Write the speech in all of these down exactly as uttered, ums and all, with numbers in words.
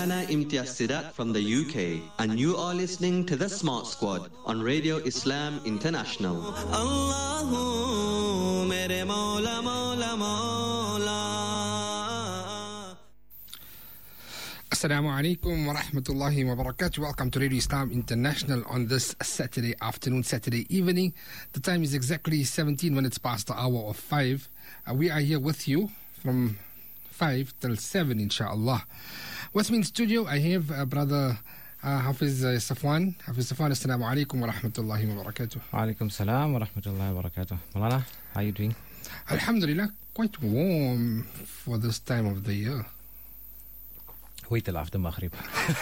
Maulana Imtiaz Sidat from the U K, and you are listening to the Smart Squad on Radio Islam International. Allahu mere Maula Maula Maula. Assalamu alaikum wa rahmatullahi wa barakatuh. Welcome to Radio Islam International on this Saturday afternoon, Saturday evening. The time is exactly seventeen minutes past the hour of five. Uh, we are here with you from five till seven, inshallah. With me in studio, I have uh, brother uh, Hafiz uh, Safwan. Hafiz Safwan, assalamu alaikum wa rahmatullahi wa barakatuh. Wa alaikum salam wa rahmatullahi wa barakatuh. Maulana, how are you doing? Alhamdulillah, quite warm for this time of the year. Wait till after Maghrib.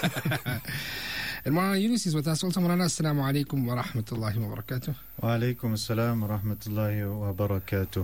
And Maulana Yunus is with us also. Maulana, assalamu alaikum wa rahmatullahi wa barakatuh. Wa alaikum assalam wa rahmatullahi wa barakatuh.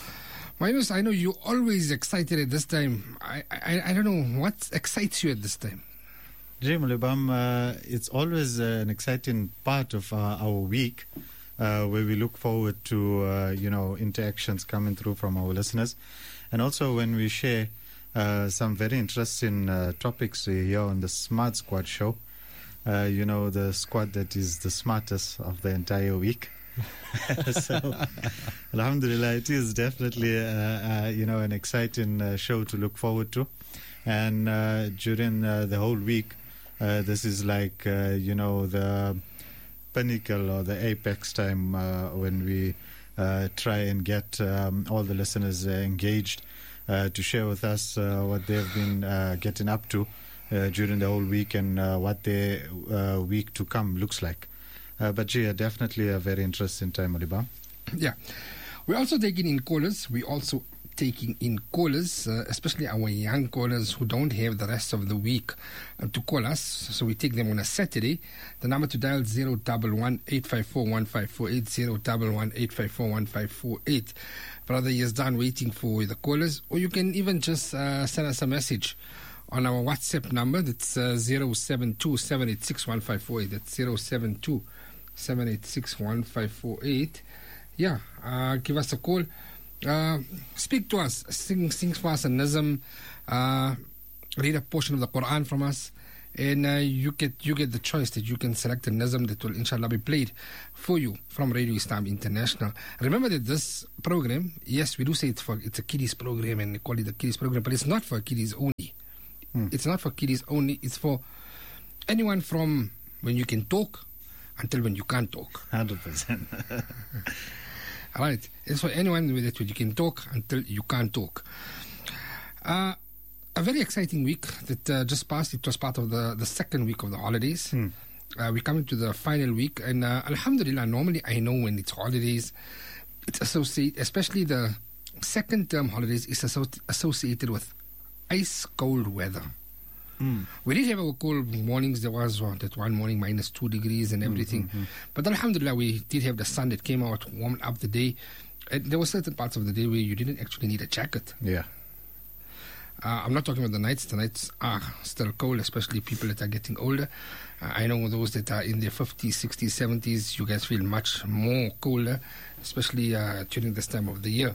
Yunus, I know you're always excited at this time. I, I, I don't know, what excites you at this time? Jim Libam, uh, it's always uh, an exciting part of uh, our week uh, where we look forward to, uh, you know, interactions coming through from our listeners. And also when we share Uh, some very interesting uh, topics here on the Smart Squad show. Uh, you know, the squad that is the smartest of the entire week. So, alhamdulillah, it is definitely, uh, uh, you know, an exciting uh, show to look forward to. And uh, during uh, the whole week, uh, this is like, uh, you know, the pinnacle or the apex time uh, when we uh, try and get um, all the listeners uh, engaged Uh, to share with us uh, what they've been uh, getting up to uh, during the whole week and uh, what their uh, week to come looks like. Uh, but yeah, definitely a very interesting time, Aliba. Yeah. We're also taking in callers. We're also taking in callers, uh, especially our young callers who don't have the rest of the week uh, to call us. So we take them on a Saturday. The number to dial is zero one one, eight five four, one five four eight, zero one one, eight five four, one five four eight. Brother is done waiting for the callers, or you can even just uh, send us a message on our WhatsApp number. That's uh, zero seven two, seven eight six, one five four eight. That's zero seven two, seven eight six, one five four eight. Yeah, uh, give us a call. Uh, speak to us. Sing, sing for us a nazm. Uh, read a portion of the Quran from us. And uh, you get you get the choice that you can select a nazm that will inshallah be played for you from Radio Islam International. Remember that this program, yes, we do say it's for it's a kiddies program and we call it a kiddies program, but it's not for kiddies only. Hmm. It's not for kiddies only. It's for anyone from when you can talk until when you can't talk. one hundred percent. All right. It's for anyone that you can talk until you can't talk. Uh, a very exciting week that uh, just passed. It was part of the, the second week of the holidays. Hmm. Uh, we're coming to the final week. And uh, alhamdulillah, normally I know when it's holidays, it's associated, especially the second term holidays, is asso- associated with ice cold weather. Mm. We did have our cold mornings. There was uh, that one morning minus two degrees and everything. Mm-hmm. But alhamdulillah, we did have the sun that came out, warmed up the day. And there were certain parts of the day where you didn't actually need a jacket. Yeah. Uh, I'm not talking about the nights. The nights are still cold, especially people that are getting older. Uh, I know those that are in their fifties, sixties, seventies, you guys feel much more colder, especially uh, during this time of the year.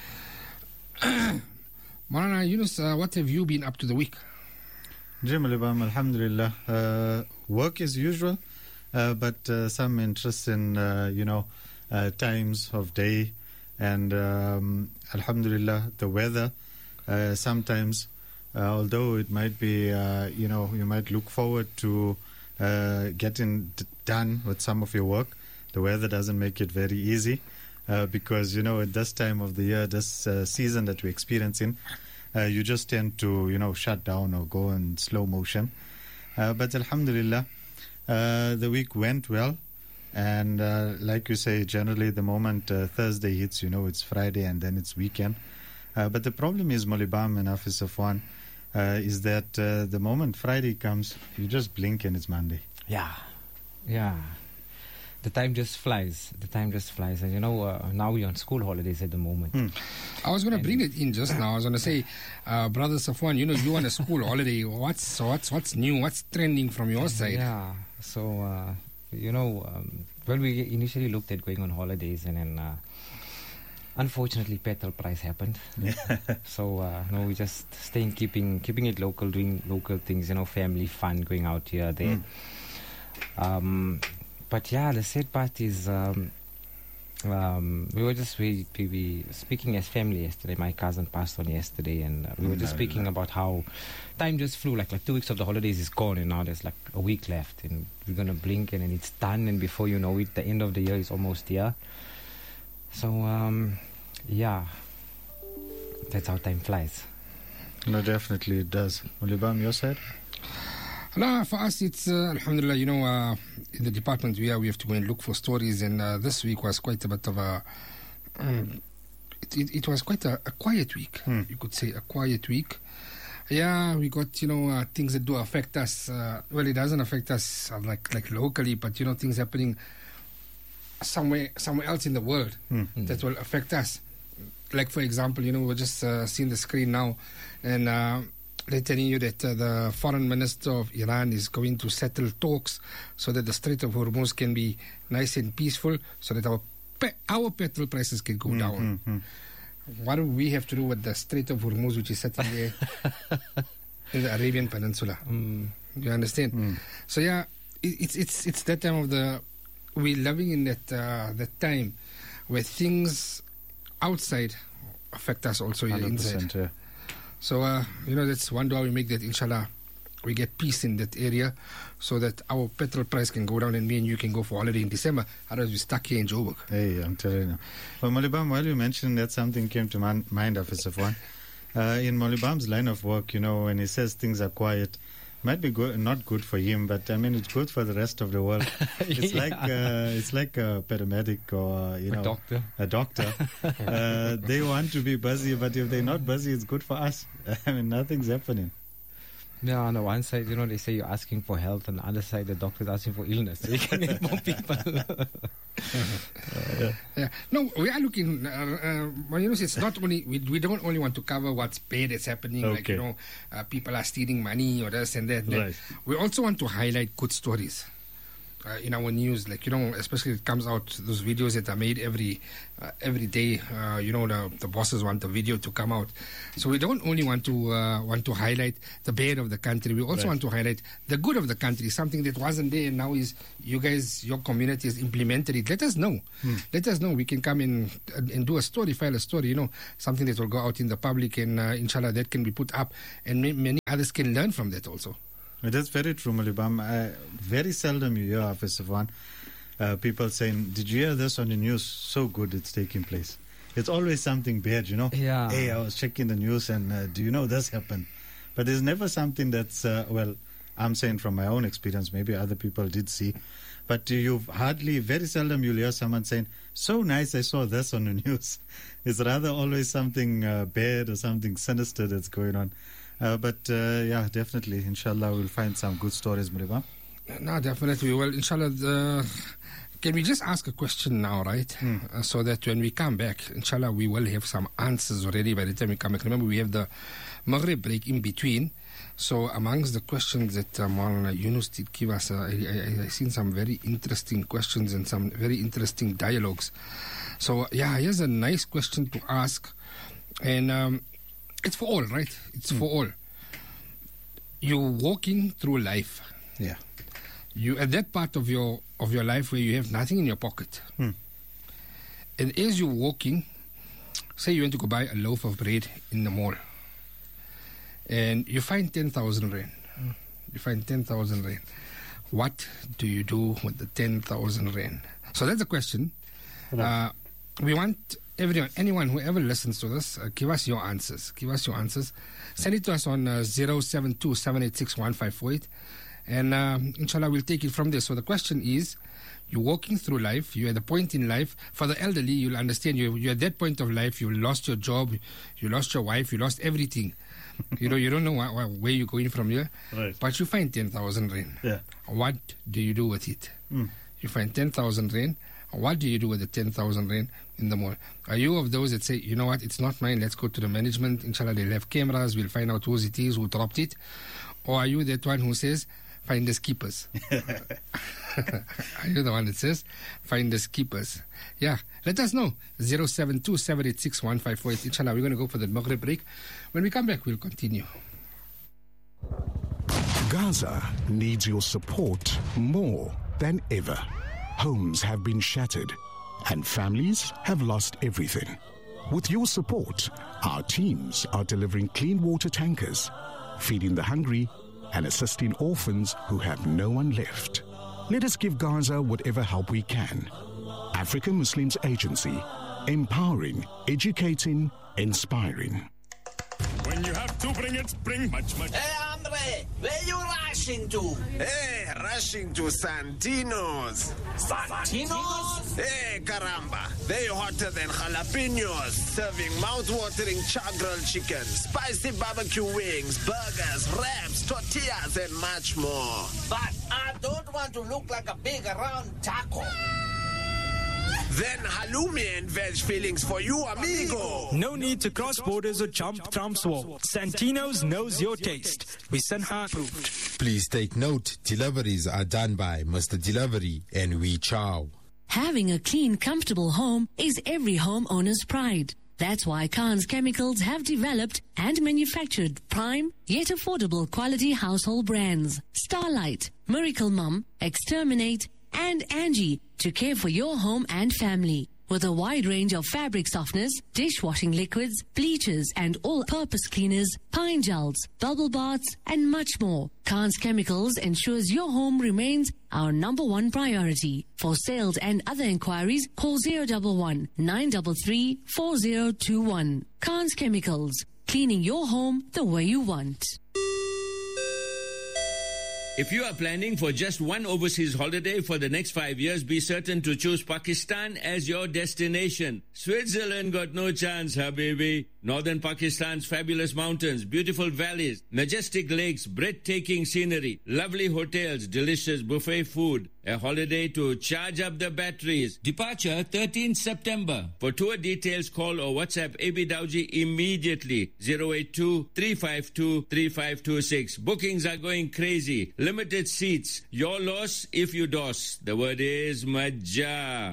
Maulana Yunus, uh, what have you been up to the week? Jim Alibam, alhamdulillah. Uh, work as usual, uh, but uh, some interesting, uh, you know, uh, times of day. And um, alhamdulillah, the weather. Uh, sometimes, uh, although it might be, uh, you know, you might look forward to uh, getting d- done with some of your work, the weather doesn't make it very easy uh, because, you know, at this time of the year, this uh, season that we're experiencing, uh, you just tend to, you know, shut down or go in slow motion. Uh, but alhamdulillah, uh, the week went well. And uh, like you say, generally the moment uh, Thursday hits, you know, it's Friday and then it's weekend. Uh, but the problem is, Molibam and Hafiz Safwan, uh, is that uh, the moment Friday comes, you just blink and it's Monday. Yeah, yeah. The time just flies. The time just flies. And you know, uh, now we're on school holidays at the moment. Hmm. I was going to bring it in just now. I was going to say, uh, Brother Safwan, you know, you on a school holiday. What's what's what's new? What's trending from your side? Yeah. So, uh, you know, um, well, we initially looked at going on holidays and then... Uh, unfortunately, petrol price happened. Yeah. So uh, no, we just staying, keeping, keeping it local, doing local things. You know, family fun, going out here, there. Mm. Um, but yeah, the sad part is um, um, we were just we, we, we speaking as family yesterday. My cousin passed on yesterday, and uh, we were just No, speaking no. about how time just flew. Like like two weeks of the holidays is gone, and now there's like a week left, and we're gonna blink, and then it's done, and before you know it, the end of the year is almost here. So um, yeah, that's how time flies. No, definitely it does. Mulibam, your side? No, for us, it's uh, Alhamdulillah, you know, uh, in the department we are, we have to go and look for stories, and uh, this week was quite a bit of a. Um, it, it, it was quite a, a quiet week, Hmm. you could say, a quiet week. Yeah, we got, you know, uh, things that do affect us. Uh, well, it doesn't affect us uh, like like locally, but, you know, things happening somewhere somewhere else in the world Hmm. that will affect us. Like, for example, you know, we're just uh, seeing the screen now, and uh, they're telling you that uh, the foreign minister of Iran is going to settle talks so that the Strait of Hormuz can be nice and peaceful, so that our pe- our petrol prices can go Mm, down. mm, mm. What do we have to do with the Strait of Hormuz, which is sitting there in the Arabian Peninsula? Mm. You understand? Mm. So yeah, it, it's it's it's that time of the we're living in that uh, that time where things outside affect us also one hundred inside. percent, yeah. So uh, you know, that's one dua we make, that inshallah we get peace in that area, so that our petrol price can go down and me and you can go for holiday in December. Otherwise we're stuck here in Joburg. Hey, I'm telling you. Well, Molibam, while you mentioned that, something came to my mind, Officer One. Uh, in Molibam's line of work, you know, when he says things are quiet, might be good, not good for him, but I mean, it's good for the rest of the world. It's Yeah. like uh, it's like a paramedic or you A know doctor. a doctor. uh, they want to be busy, but if they're not busy, it's good for us. I mean, nothing's happening. Yeah, on the one side, you know, they say you're asking for health, on the other side, the doctor's asking for illness. So you can get more people. Yeah. No, we are looking. Uh, uh, well, you know, it's not only we, we don't only want to cover what's bad that's happening, like, you Okay. know, uh, people are stealing money or this and that. that. Right. We also want to highlight good stories uh, in our news, like, you know, especially it comes out those videos that are made every uh, every day. Uh, you know, the the bosses want the video to come out, so we don't only want to uh, want to highlight the bad of the country. We also Right. want to highlight the good of the country, something that wasn't there and now is you guys, your community has implemented it. Let us know. Let us know. We can come in and, and do a story, file a story. You know, something that will go out in the public, and uh, inshallah that can be put up, and ma- many others can learn from that also. It is very true, Molibam. I, very seldom you hear, Officer One, uh, people saying, "Did you hear this on the news? So good, it's taking place." It's always something bad, you know. Yeah. Hey, I was checking the news, and uh, do you know this happened? But there's never something that's uh, well. I'm saying from my own experience. Maybe other people did see, but you hardly, very seldom, you'll hear someone saying, "So nice, I saw this on the news." It's rather always something uh, bad or something sinister that's going on. Uh, but uh, yeah, definitely, inshallah, we'll find some good stories, Molibam. No, definitely. Well, inshallah, the, can we just ask a question now, right? Uh, so that when we come back, inshallah, we will have some answers already by the time we come back. Remember, we have the Maghrib break in between. So amongst the questions that uh, Maulana Yunus did give us, uh, I, I, I seen some very interesting questions and some very interesting dialogues. So, yeah, here's a nice question to ask. And um, it's for all, right? It's for all. You're walking through life. Yeah. You at that part of your of your life where you have nothing in your pocket, Hmm. and as you're walking, say you went to go buy a loaf of bread in the mall, and you find ten thousand rand. You find ten thousand rand. What do you do with the ten thousand rand? So that's the question. Uh, we want everyone, anyone, whoever listens to this, uh, give us your answers. Give us your answers. Send it to us on uh, zero seven two seven eight six one five four eight. And um, inshallah, we'll take it from there. So the question is, you're walking through life, you're at a point in life. For the elderly, you'll understand you're, you're at that point of life, you lost your job, you lost your wife, you lost everything. you know, you don't know wh- wh- where you're going from here. Right. But you find ten thousand rand. Yeah. What do you do with it? Mm. You find ten thousand rand. What do you do with the ten thousand rand in the mall? Are you of those that say, you know what, it's not mine, let's go to the management, inshallah they'll have cameras, we'll find out whose it is, who dropped it? Or are you that one who says, Finders keepers. You're the one that says finders keepers. Yeah, let us know. zero seven two, seven eight six, one five four eight. Inshallah, we're going to go for the Maghrib break. When we come back, we'll continue. Gaza needs your support more than ever. Homes have been shattered and families have lost everything. With your support, our teams are delivering clean water tankers, feeding the hungry, and assisting orphans who have no one left. Let us give Gaza whatever help we can. African Muslims Agency, empowering, educating, inspiring. When you have to bring it, bring much, much. Hey, Andre, where you rushing to? Hey, rushing to Santino's. Santino's? Hey, caramba. They hotter than jalapenos, serving mouth-watering char-grilled chicken, spicy barbecue wings, burgers, wraps, tortillas, and much more. But I don't want to look like a big round taco. Then halloumi and veg fillings for you, amigo. No need to cross borders or jump Trump's wall. Santino's knows your taste. We Sanha approved. Please take note, deliveries are done by Mister Delivery and We Chow. Having a clean, comfortable home is every homeowner's pride. That's why Khan's Chemicals have developed and manufactured prime yet affordable quality household brands. Starlight, Miracle Mum, Exterminate, and Angie to care for your home and family. With a wide range of fabric softeners, dishwashing liquids, bleachers, and all-purpose cleaners, pine gels, bubble baths, and much more, Khan's Chemicals ensures your home remains our number one priority. For sales and other inquiries, call zero one one, nine three three, four zero two one. Khan's Chemicals, cleaning your home the way you want. If you are planning for just one overseas holiday for the next five years, be certain to choose Pakistan as your destination. Switzerland got no chance, habibi. Northern Pakistan's fabulous mountains, beautiful valleys, majestic lakes, breathtaking scenery, lovely hotels, delicious buffet food. A holiday to charge up the batteries. Departure thirteenth September. For tour details, call or WhatsApp A B Dowji immediately. zero eight two, three five two, three five two six. Bookings are going crazy. Limited seats. Your loss if you dos. The word is Majah.